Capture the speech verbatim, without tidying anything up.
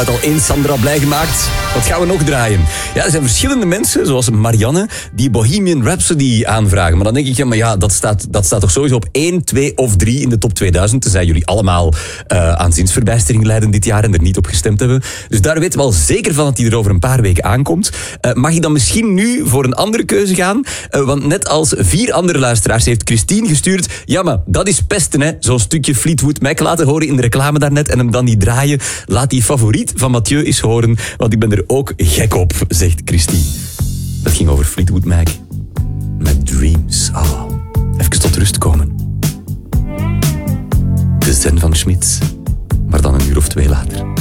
Het al eens Sandra blij gemaakt. Wat gaan we nog draaien? Ja, er zijn verschillende mensen, zoals Marianne, die Bohemian Rhapsody aanvragen. Maar dan denk ik, ja, maar ja, dat staat, dat staat toch sowieso op één, twee of drie in de top tweeduizend. Tenzij jullie allemaal uh, aan zinsverbijstering lijden dit jaar en er niet op gestemd hebben. Dus daar weten we al zeker van dat die er over een paar weken aankomt. Uh, mag ik dan misschien nu voor een andere keuze gaan? Uh, want net als vier andere luisteraars heeft Christine gestuurd. Ja, maar dat is pesten, hè. Zo'n stukje Fleetwood Mac laten horen in de reclame daarnet en hem dan niet draaien. Laat die favoriet van Mathieu eens horen, want ik ben er ook gek op, zegt Christine. Dat ging over Fleetwood Mac. Met Dreams. Oh, even tot rust komen. De zen van Schmitz, maar dan een uur of twee later.